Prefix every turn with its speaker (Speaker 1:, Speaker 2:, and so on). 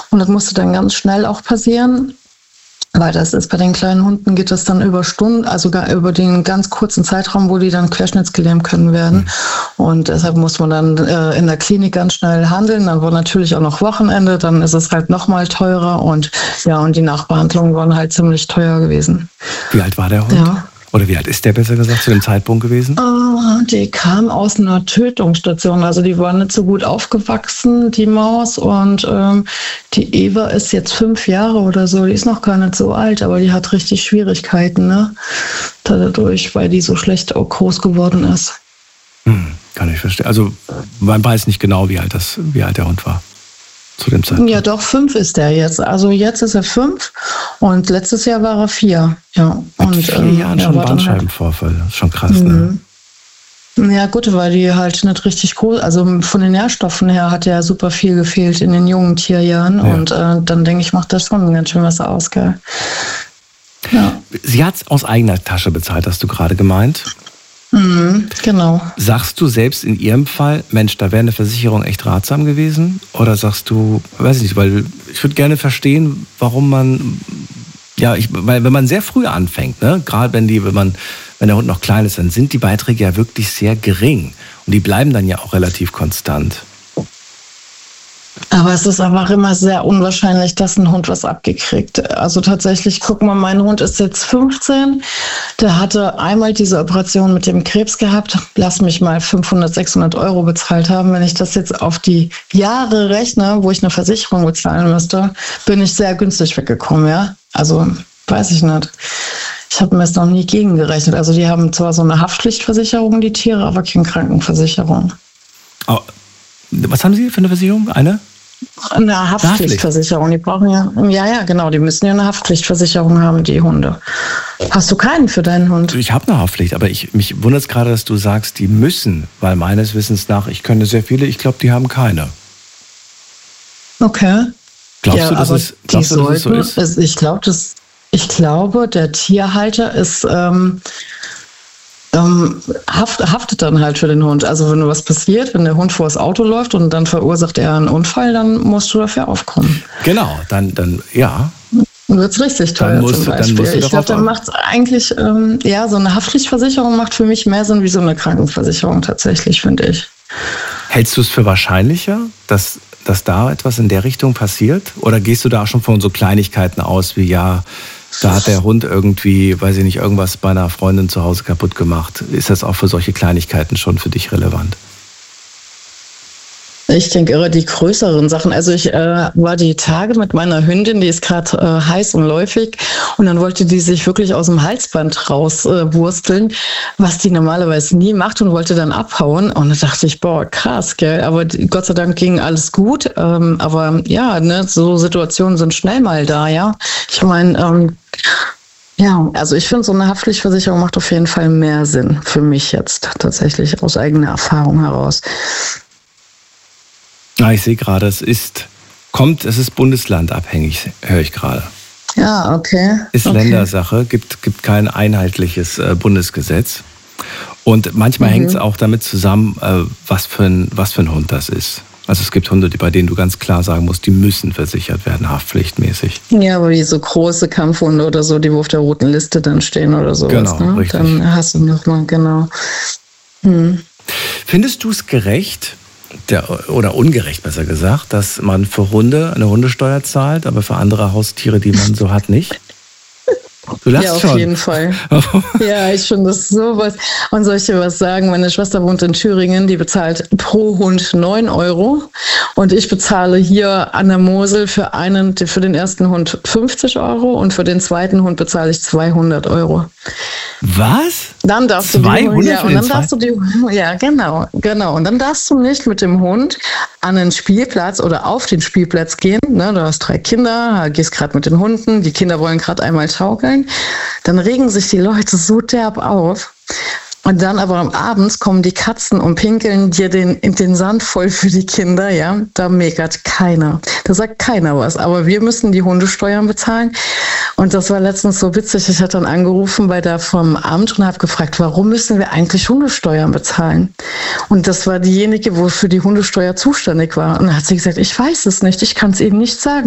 Speaker 1: Und das musste dann ganz schnell auch passieren. Weil das ist bei den kleinen Hunden, geht das dann über Stunden, also gar über den ganz kurzen Zeitraum, wo die dann querschnittsgelähmt können werden. Und deshalb muss man dann in der Klinik ganz schnell handeln. Dann war natürlich auch noch Wochenende, dann ist es halt nochmal teurer. Und ja, und die Nachbehandlungen waren halt ziemlich teuer gewesen.
Speaker 2: Wie alt war der Hund? Ja. Oder wie alt ist der, besser gesagt, zu dem Zeitpunkt gewesen?
Speaker 1: Die kam aus einer Tötungsstation. Also die war nicht so gut aufgewachsen, die Maus. Und die Eva ist jetzt 5 Jahre oder so. Die ist noch gar nicht so alt, aber die hat richtig Schwierigkeiten, ne? Dadurch, weil die so schlecht auch groß geworden ist.
Speaker 2: Kann ich verstehen. Also man weiß nicht genau, wie alt der Hund war. Zu dem Zeitpunkt.
Speaker 1: Ja, doch, 5 ist der jetzt. Also jetzt ist er 5 und letztes Jahr war er 4. Ja.
Speaker 2: Mit 4 Jahren schon Bandscheibenvorfall. Das ist schon krass, ne?
Speaker 1: Ja gut, weil die halt nicht richtig groß, also von den Nährstoffen her hat ja super viel gefehlt in den jungen Tierjahren. Ja. Und dann denke ich, macht das schon ganz schön was aus, gell? Ja.
Speaker 2: Sie hat es aus eigener Tasche bezahlt, hast du gerade gemeint?
Speaker 1: Genau.
Speaker 2: Sagst du selbst in ihrem Fall, Mensch, da wäre eine Versicherung echt ratsam gewesen? Oder sagst du, weiß ich nicht, weil ich würde gerne verstehen, warum man, weil wenn man sehr früh anfängt, ne, gerade wenn der Hund noch klein ist, dann sind die Beiträge ja wirklich sehr gering. Und die bleiben dann ja auch relativ konstant.
Speaker 1: Aber es ist einfach immer sehr unwahrscheinlich, dass ein Hund was abgekriegt. Also tatsächlich, guck mal, mein Hund ist jetzt 15. Der hatte einmal diese Operation mit dem Krebs gehabt. Lass mich mal 500, 600 Euro bezahlt haben. Wenn ich das jetzt auf die Jahre rechne, wo ich eine Versicherung bezahlen müsste, bin ich sehr günstig weggekommen, ja. Also, weiß ich nicht. Ich habe mir das noch nie gegengerechnet. Also die haben zwar so eine Haftpflichtversicherung, die Tiere, aber keine Krankenversicherung.
Speaker 2: Oh. Was haben Sie für eine Versicherung? Eine
Speaker 1: Haftpflichtversicherung. Die brauchen ja, genau, die müssen ja eine Haftpflichtversicherung haben, die Hunde. Hast du keinen für deinen Hund?
Speaker 2: Ich habe eine Haftpflicht, aber mich wundert es gerade, dass du sagst, die müssen, weil meines Wissens nach, ich kenne sehr viele, ich glaube, die haben keine.
Speaker 1: Okay.
Speaker 2: Glaubst du, dass es so ist?
Speaker 1: Ich glaube, der Tierhalter ist haftet dann halt für den Hund. Also wenn was passiert, wenn der Hund vor das Auto läuft und dann verursacht er einen Unfall, dann musst du dafür aufkommen.
Speaker 2: Genau, dann ja.
Speaker 1: Dann wird es richtig teuer zum Beispiel. Ich glaube, dann macht es eigentlich, so eine Haftpflichtversicherung macht für mich mehr Sinn wie so eine Krankenversicherung tatsächlich, finde ich.
Speaker 2: Hältst du es für wahrscheinlicher, dass da etwas in der Richtung passiert? Oder gehst du da schon von so Kleinigkeiten aus wie, da hat der Hund irgendwie, weiß ich nicht, irgendwas bei einer Freundin zu Hause kaputt gemacht. Ist das auch für solche Kleinigkeiten schon für dich relevant?
Speaker 1: Ich denke eher die größeren Sachen. Also ich war die Tage mit meiner Hündin, die ist gerade heiß und läufig und dann wollte die sich wirklich aus dem Halsband rauswursteln, was die normalerweise nie macht und wollte dann abhauen. Und da dachte ich, boah, krass, gell. Aber Gott sei Dank ging alles gut. Aber ja, ne, so Situationen sind schnell mal da, ja. Ich meine, also ich finde, so eine Haftpflichtversicherung macht auf jeden Fall mehr Sinn für mich jetzt tatsächlich aus eigener Erfahrung heraus.
Speaker 2: Ich sehe gerade, es ist bundeslandabhängig, höre ich gerade.
Speaker 1: Ja, okay.
Speaker 2: Ist Ländersache, gibt kein einheitliches Bundesgesetz. Und manchmal hängt es auch damit zusammen, was für ein Hund das ist. Also es gibt Hunde, bei denen du ganz klar sagen musst, die müssen versichert werden, haftpflichtmäßig. Ja,
Speaker 1: aber wie so große Kampfhunde oder so, die wo auf der roten Liste dann stehen oder sowas.
Speaker 2: Genau,
Speaker 1: ne?
Speaker 2: Richtig.
Speaker 1: Dann hast du nochmal, genau.
Speaker 2: Findest du es gerecht, oder ungerecht besser gesagt, dass man für Hunde eine Hundesteuer zahlt, aber für andere Haustiere, die man so hat, nicht? Du lachst
Speaker 1: auf
Speaker 2: schon.
Speaker 1: Jeden Fall. Ja, ich finde das sowas. Und soll ich dir was sagen? Meine Schwester wohnt in Thüringen, die bezahlt pro Hund 9 Euro. Und ich bezahle hier an der Mosel für den ersten Hund 50 Euro und für den zweiten Hund bezahle ich 200 Euro.
Speaker 2: Was?
Speaker 1: Dann darfst du genau. Und dann darfst du nicht mit dem Hund an den Spielplatz oder auf den Spielplatz gehen. Ne, du hast 3 Kinder, gehst gerade mit den Hunden, die Kinder wollen gerade einmal schaukeln. Dann regen sich die Leute so derb auf. Und dann aber abends kommen die Katzen und pinkeln dir den Sand voll für die Kinder, ja. Da meckert keiner. Da sagt keiner was. Aber wir müssen die Hundesteuern bezahlen. Und das war letztens so witzig. Ich hatte dann angerufen bei der vom Amt und habe gefragt, warum müssen wir eigentlich Hundesteuern bezahlen? Und das war diejenige, wo für die Hundesteuer zuständig war. Und dann hat sie gesagt, ich weiß es nicht. Ich kann es Ihnen nicht sagen.